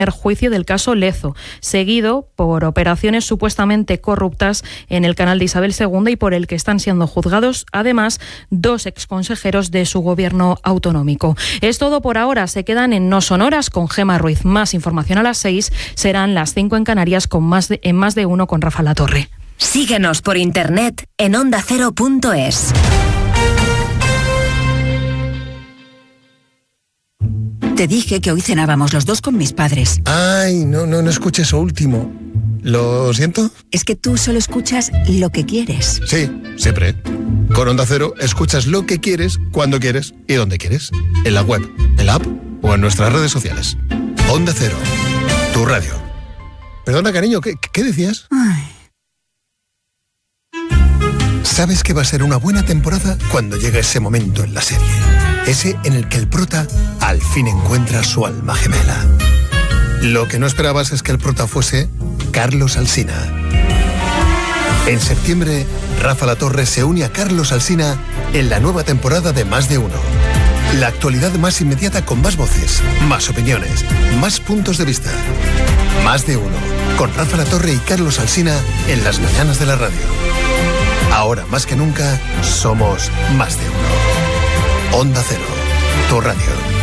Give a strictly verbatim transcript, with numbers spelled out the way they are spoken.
juicio del caso Lezo, seguido por operaciones supuestamente corruptas en el canal de Isabel segunda y por el que están siendo juzgados, además, dos exconsejeros de su gobierno autonómico. Es todo por ahora. Se quedan en No Sonoras con Gema Ruiz. Más información a las seis. Serán las cinco en Canarias con más de, en Más de Uno con Rafa Latorre. Síguenos por internet en onda cero punto es. Te dije que hoy cenábamos los dos con mis padres. Ay, no, no, no escuché eso último. ¿Lo siento? Es que tú solo escuchas lo que quieres. Sí, siempre. Con Onda Cero escuchas lo que quieres, cuando quieres y donde quieres. En la web, en la app o en nuestras redes sociales. Onda Cero, tu radio. Perdona, cariño, ¿qué, qué decías? Ay. Sabes que va a ser una buena temporada cuando llega ese momento en la serie. Ese en el que el prota al fin encuentra su alma gemela. Lo que no esperabas es que el prota fuese Carlos Alsina. En septiembre, Rafa Latorre se une a Carlos Alsina en la nueva temporada de Más de Uno. La actualidad más inmediata con más voces, más opiniones, más puntos de vista. Más de Uno, con Rafa Latorre y Carlos Alsina en las mañanas de la radio. Ahora más que nunca, somos Más de Uno. Onda Cero, tu radio.